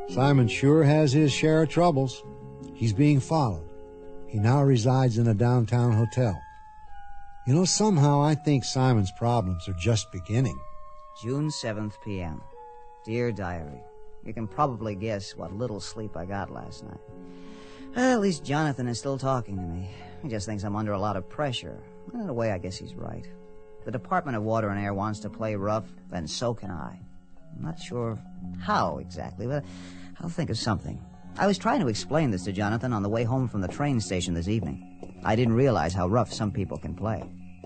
Simon sure has his share of troubles. He's being followed. He now resides in a downtown hotel. You know, somehow I think Simon's problems are just beginning. June 7th p.m. Dear Diary, you can probably guess what little sleep I got last night. Well, at least Jonathan is still talking to me. He just thinks I'm under a lot of pressure. And in a way, I guess he's right. The Department of Water and Air wants to play rough, then so can I. I'm not sure how exactly, but I'll think of something. I was trying to explain this to Jonathan on the way home from the train station this evening. I didn't realize how rough some people can play.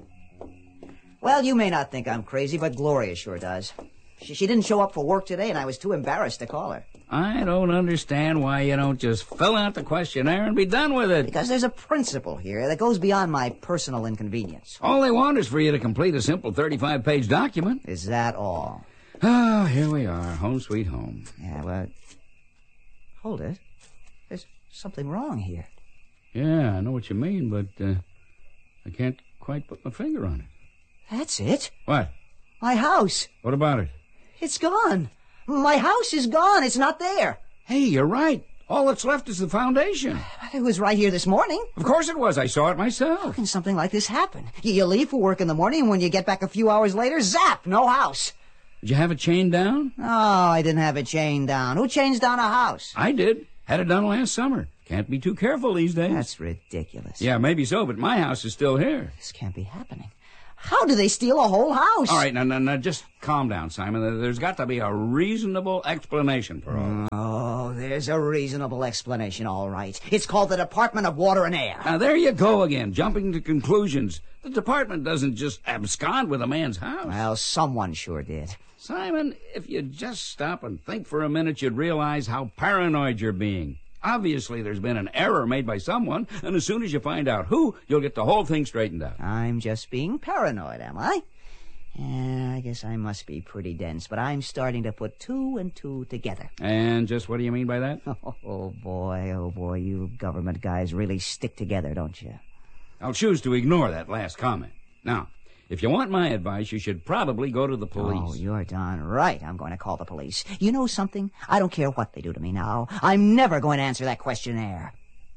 Well, you may not think I'm crazy, but Gloria sure does. She didn't show up for work today, and I was too embarrassed to call her. I don't understand why you don't just fill out the questionnaire and be done with it. Because there's a principle here that goes beyond my personal inconvenience. All they want is for you to complete a simple 35-page document. Is that all? Oh, here we are, home sweet home. Yeah, well... Hold it. There's something wrong here. Yeah, I know what you mean, but I can't quite put my finger on it. That's it. What? My house. What about it? It's gone. My house is gone. It's not there. Hey, you're right. All that's left is the foundation. It was right here this morning. Of course it was. I saw it How myself. can something like this happen? You leave for work in the morning, and when you get back a few hours later, zap, no house. Did you have it chained down? Oh, I didn't have it chained down. Who chains down a house? I did. Had it done last summer. Can't be too careful these days. That's ridiculous. Yeah, maybe so, but my house is still here. This can't be happening. How do they steal a whole house? All right, now, just calm down, Simon. There's got to be a reasonable explanation for all. Oh, there's a reasonable explanation, all right. It's called the Department of Water and Air. Now, there you go again, jumping to conclusions. The department doesn't just abscond with a man's house. Well, someone sure did. Simon, if you just stop and think for a minute, you'd realize how paranoid you're being. Obviously, there's been an error made by someone, and as soon as you find out who, you'll get the whole thing straightened out. I'm just being paranoid, am I? Yeah, I guess I must be pretty dense, but I'm starting to put two and two together. And just what do you mean by that? Oh, boy, you government guys really stick together, don't you? I'll choose to ignore that last comment. Now, if you want my advice, you should probably go to the police. Oh, you're darn right. I'm going to call the police. You know something? I don't care what they do to me now. I'm never going to answer that questionnaire.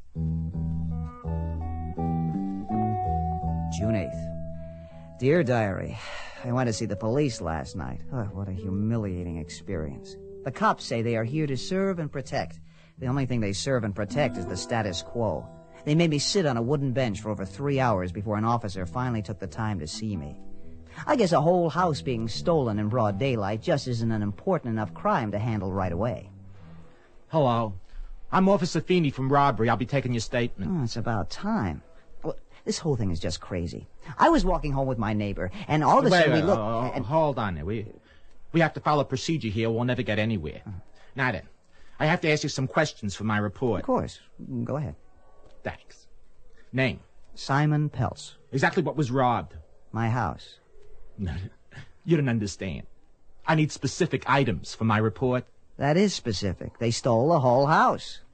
June 8th. Dear Diary, I went to see the police last night. Oh, what a humiliating experience. The cops say they are here to serve and protect. The only thing they serve and protect is the status quo. They made me sit on a wooden bench for over 3 hours before an officer finally took the time to see me. I guess a whole house being stolen in broad daylight just isn't an important enough crime to handle right away. Hello. I'm Officer Feeney from robbery. I'll be taking your statement. Oh, it's about time. Well, this whole thing is just crazy. I was walking home with my neighbor, and all of a sudden we looked... Hold on there. We have to follow procedure here. We'll never get anywhere. Now then, I have to ask you some questions for my report. Of course. Go ahead. Thanks. Name? Simon Peltz. Exactly what was robbed? My house. You don't understand. I need specific items for my report. That is specific. They stole the whole house.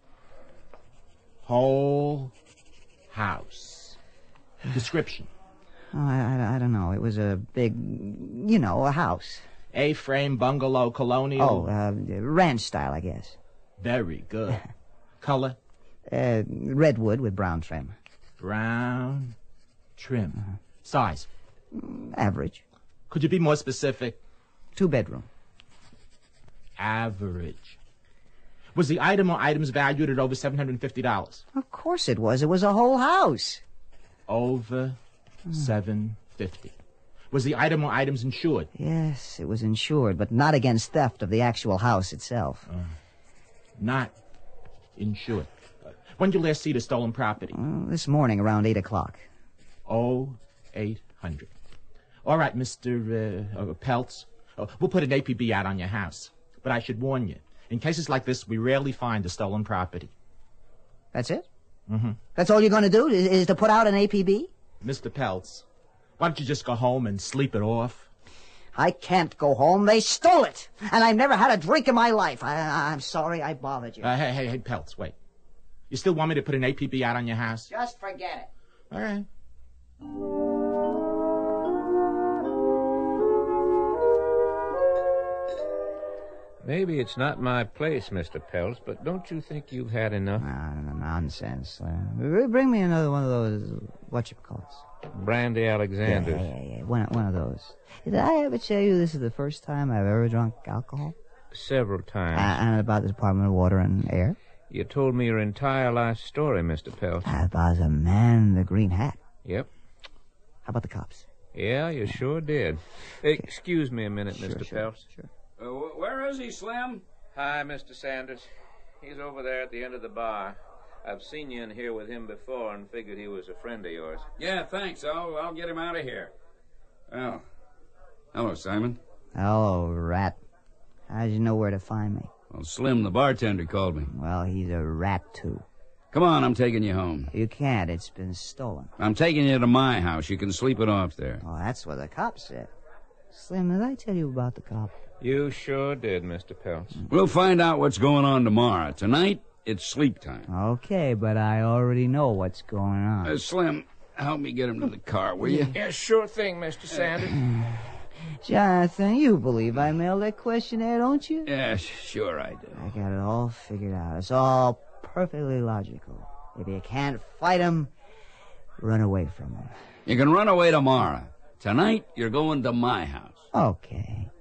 Whole house. Description? Oh, I don't know. It was a big, a house. A-frame, bungalow, colonial? Oh, ranch style, I guess. Very good. Color? Redwood with brown trim. Brown trim. Size? Average. Could you be more specific? 2-bedroom. Average. Was the item or items valued at over $750? Of course it was. It was a whole house. Over $750. Was the item or items insured? Yes, it was insured, but not against theft of the actual house itself. Not insured. When did you last see the stolen property? This morning around 8 o'clock. 0800. All right, Mr. Peltz. We'll put an APB out on your house. But I should warn you, in cases like this, we rarely find the stolen property. That's it? Mm-hmm. That's all you're going to do, is to put out an APB? Mr. Peltz, why don't you just go home and sleep it off? I can't go home. They stole it. And I've never had a drink in my life. I'm sorry I bothered you. Hey, Peltz, wait. You still want me to put an APB out on your house? Just forget it. All right. Maybe it's not my place, Mr. Peltz, but don't you think you've had enough? Nonsense. Bring me another one of those, whatchamacallits. Brandy Alexander's. Yeah. One of those. Did I ever tell you this is the first time I've ever drunk alcohol? Several times. And about the Department of Water and Air? You told me your entire life story, Mr. Peltz. About the man in the green hat. Yep. How about the cops? Yeah, you sure did. Excuse me a minute, Mr. Peltz. Sure. Where is he, Slim? Hi, Mr. Sanders. He's over there at the end of the bar. I've seen you in here with him before and figured he was a friend of yours. Yeah, thanks. I'll get him out of here. Well, hello, Simon. Hello, rat. How'd you know where to find me? Well, Slim, the bartender, called me. Well, he's a rat, too. Come on, I'm taking you home. You can't. It's been stolen. I'm taking you to my house. You can sleep it off there. Oh, that's what the cop said. Slim, did I tell you about the cop? You sure did, Mr. Peltz. We'll find out what's going on tomorrow. Tonight, it's sleep time. Okay, but I already know what's going on. Slim, help me get him to the car, will you? Yeah, sure thing, Mr. Sanders. Jonathan, you believe I mailed that questionnaire, don't you? Yeah, sure I do. I got it all figured out. It's all perfectly logical. If you can't fight him, run away from him. You can run away tomorrow. Tonight, you're going to my house. Okay.